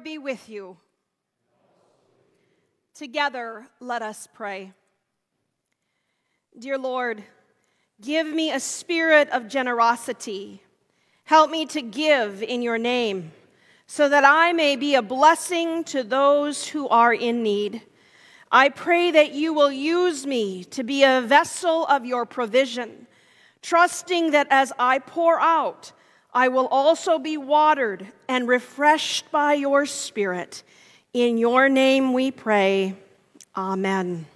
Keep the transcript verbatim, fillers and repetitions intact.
Lord be with you. Together, let us pray. Dear Lord, give me a spirit of generosity. Help me to give in your name, so that I may be a blessing to those who are in need. I pray that you will use me to be a vessel of your provision, trusting that as I pour out, I will also be watered and refreshed by your Spirit. In your name we pray. Amen.